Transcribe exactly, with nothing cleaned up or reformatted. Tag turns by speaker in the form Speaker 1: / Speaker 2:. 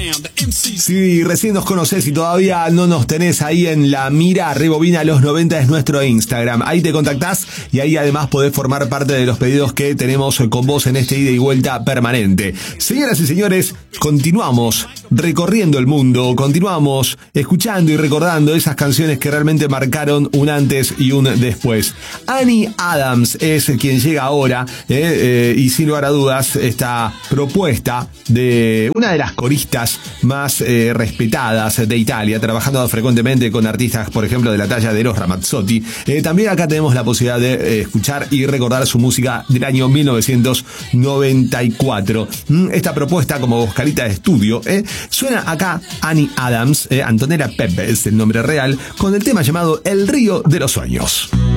Speaker 1: Si recién nos conoces y todavía no nos tenés ahí en la mira, Rebobina los noventa es nuestro Instagram. Ahí te contactás y ahí además podés formar parte de los pedidos que tenemos con vos en este ida y vuelta permanente. Señoras y señores, continuamos recorriendo el mundo, continuamos escuchando y recordando esas canciones que realmente marcaron un antes y un después. Amy Adams es quien llega ahora eh, eh, y sin lugar a dudas esta propuesta de una de las coristas más eh, respetadas de Italia, trabajando frecuentemente con artistas, por ejemplo, de la talla de Eros Ramazzotti. Eh, también acá tenemos la posibilidad de eh, escuchar y recordar su música del año mil novecientos noventa y cuatro. Mm, esta propuesta como Oscarita de estudio, eh, suena acá Amy Adams, eh, Antonella Pepe es el nombre real, con el tema llamado El Río de los Sueños.